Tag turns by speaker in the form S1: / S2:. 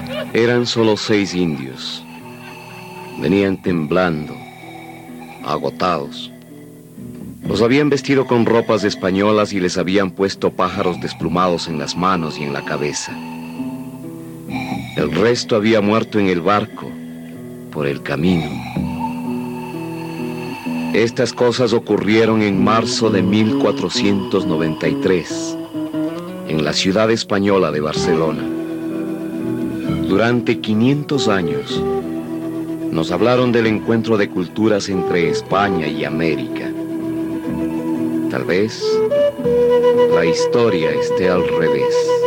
S1: Eran solo 6 indios. Venían temblando, agotados. Los habían vestido con ropas españolas y les habían puesto pájaros desplumados en las manos y en la cabeza. El resto había muerto en el barco, por el camino. Estas cosas ocurrieron en marzo de 1493, en la ciudad española de Barcelona. Durante 500 años, nos hablaron del encuentro de culturas entre España y América. Tal vez la historia esté al revés.